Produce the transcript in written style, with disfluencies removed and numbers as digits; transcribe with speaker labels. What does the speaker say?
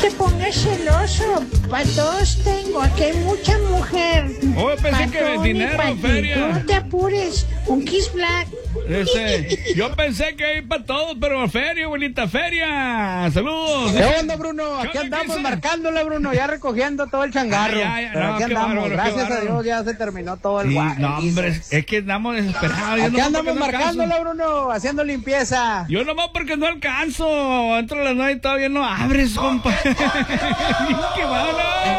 Speaker 1: te pongas celoso. Para todos tengo. Aquí hay mucha mujer.
Speaker 2: Oh, yo pensé que dinero, feria.
Speaker 1: Tú no te apures. Un Kiss Black.
Speaker 2: Yo pensé que iba para todos, pero feria, bonita feria. Saludos.
Speaker 3: ¿Qué onda, Bruno? Aquí andamos marcándole, Bruno, ya recogiendo todo el changarro. Pero aquí andamos, gracias a Dios ya se terminó todo el guay.
Speaker 2: No, hombre, es que andamos desesperados.
Speaker 3: Aquí andamos marcándole, Bruno, haciendo limpieza.
Speaker 2: Yo nomás porque no alcanzo. Entro a las 9 y todavía no abres, compa. ¡Qué malo!